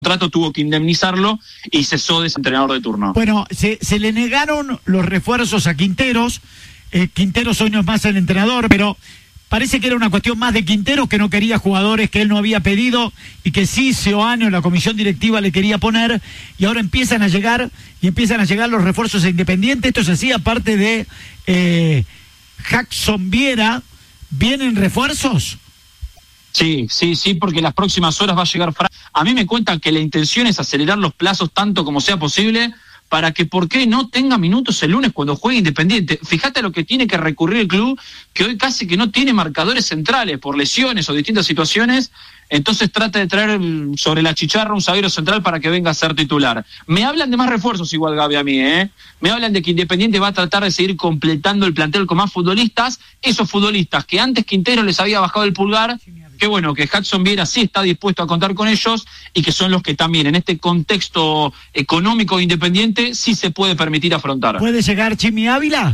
contrato tuvo que indemnizarlo y cesó de ese entrenador de turno. Bueno, se le negaron los refuerzos a Quinteros. Quinteros hoy no es más el entrenador, pero parece que era una cuestión más de Quinteros, que no quería jugadores que él no había pedido y que sí Seoane o la comisión directiva le quería poner, y ahora empiezan a llegar los refuerzos a Independiente. Esto es así, aparte de Jackson Viera, ¿vienen refuerzos? Sí, porque las próximas horas va a llegar Franco. A mí me cuentan que la intención es acelerar los plazos tanto como sea posible para que, ¿por qué no tenga minutos el lunes cuando juegue Independiente? Fíjate a lo que tiene que recurrir el club, que hoy casi que no tiene marcadores centrales por lesiones o distintas situaciones, entonces trata de traer sobre la chicharra un zaguero central para que venga a ser titular. Me hablan de más refuerzos igual, Gaby, a mí, Me hablan de que Independiente va a tratar de seguir completando el plantel con más futbolistas, esos futbolistas que antes Quintero les había bajado el pulgar. Qué bueno que Jackson Viera sí está dispuesto a contar con ellos y que son los que también en este contexto económico Independiente sí se puede permitir afrontar. ¿Puede llegar Jimmy Ávila?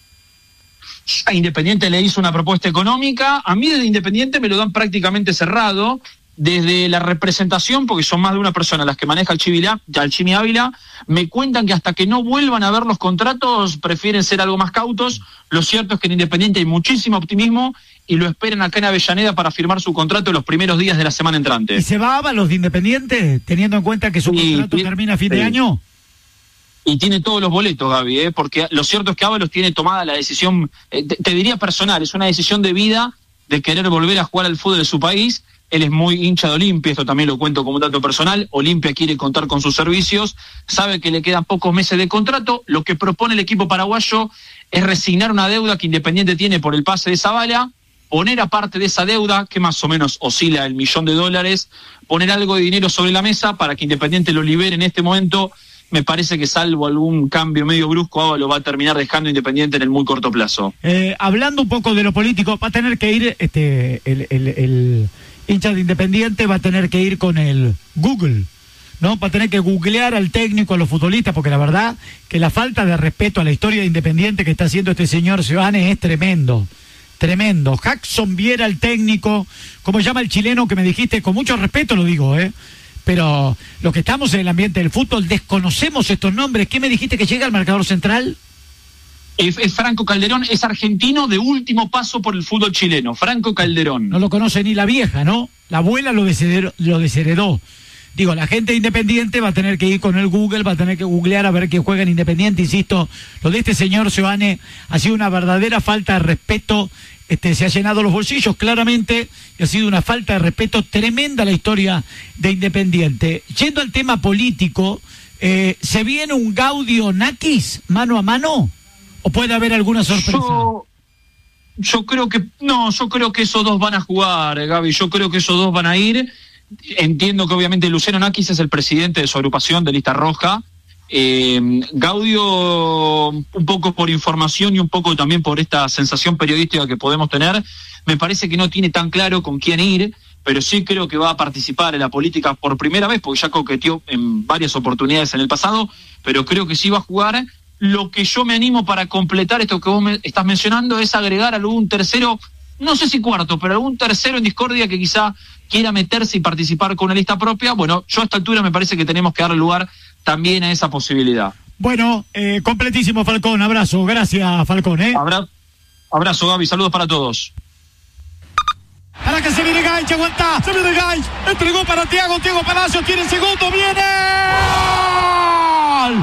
A Independiente le hizo una propuesta económica, a mí desde Independiente me lo dan prácticamente cerrado, desde la representación, porque son más de una persona las que maneja al Jimmy Ávila, me cuentan que hasta que no vuelvan a ver los contratos prefieren ser algo más cautos. Lo cierto es que en Independiente hay muchísimo optimismo y lo esperan acá en Avellaneda para firmar su contrato en los primeros días de la semana entrante. ¿Y se va a Ábalos de Independiente, teniendo en cuenta que su contrato termina a fin de año? Y tiene todos los boletos, Gaby, porque lo cierto es que Ábalos tiene tomada la decisión, te diría personal, es una decisión de vida de querer volver a jugar al fútbol de su país. Él es muy hincha de Olimpia, esto también lo cuento como un dato personal. Olimpia quiere contar con sus servicios, sabe que le quedan pocos meses de contrato. Lo que propone el equipo paraguayo es resignar una deuda que Independiente tiene por el pase de Zavala, poner aparte de esa deuda, que más o menos oscila el $1.000.000, poner algo de dinero sobre la mesa para que Independiente lo libere en este momento. Me parece que salvo algún cambio medio brusco, lo va a terminar dejando Independiente en el muy corto plazo. Hablando un poco de lo político, va a tener que ir el hincha de Independiente, va a tener que ir con el Google, ¿no? Va a tener que googlear al técnico, a los futbolistas, porque la verdad que la falta de respeto a la historia de Independiente que está haciendo este señor Seoane es tremendo. Tremendo. Jackson Viera, el técnico, como llama el chileno que me dijiste, con mucho respeto lo digo, pero los que estamos en el ambiente del fútbol desconocemos estos nombres. ¿Qué me dijiste que llega al marcador central? Es Franco Calderón, es argentino de último paso por el fútbol chileno, Franco Calderón. No lo conoce ni la vieja, ¿no? La abuela lo desheredó. Digo, la gente de Independiente va a tener que ir con el Google, va a tener que googlear a ver quién juega en Independiente. Insisto, lo de este señor Seoane ha sido una verdadera falta de respeto. Se ha llenado los bolsillos claramente y ha sido una falta de respeto tremenda la historia de Independiente. Yendo al tema político, ¿se viene un Gaudio Nakis mano a mano? ¿O puede haber alguna sorpresa? Yo creo que esos dos van a jugar, Gaby. Yo creo que esos dos van a ir. Entiendo que obviamente Luciano Nakis es el presidente de su agrupación de Lista Roja. Gaudio, un poco por información y un poco también por esta sensación periodística que podemos tener, me parece que no tiene tan claro con quién ir, pero sí creo que va a participar en la política por primera vez, porque ya coqueteó en varias oportunidades en el pasado, pero creo que sí va a jugar. Lo que yo me animo para completar esto que vos me estás mencionando es agregar algún tercero, no sé si cuarto, pero algún tercero en discordia que quizá quiera meterse y participar con una lista propia. Bueno, yo a esta altura me parece que tenemos que darle lugar también a esa posibilidad. Bueno, completísimo, Falcón, abrazo, gracias, Falcón. Abrazo, Gaby, saludos para todos. Para que se viene Gaich, aguanta, se viene Gaich, entregó para Thiago Palacios, tiene el segundo, viene ¡Gol!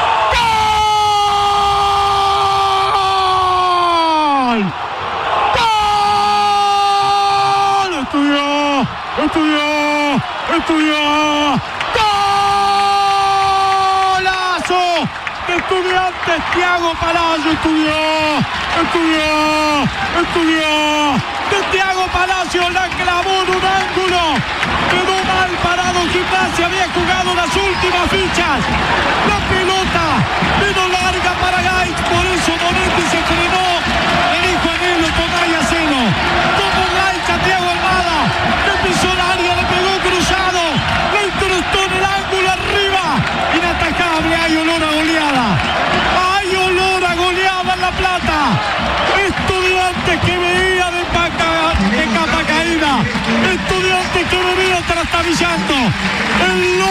Estudió. ¡Golazo! De Estudiantes, Thiago Palacios estudió. De Thiago Palacios la clavó en un ángulo. Quedó mal parado Gimnasia, había jugado las últimas fichas. La pelota vino larga para Gaich, por eso Monetti se frenó. Le dijo a Nelo, tomá y hacelo. Tomó Gaich a Thiago Almada, que pisó el área, le pegó cruzado, le incrustó en el ángulo arriba. Inatacable, hay olor a goleada. Hay olor a goleada en La Plata. Estudiantes que veía de capa caída. Estudiantes que venía trastabillando.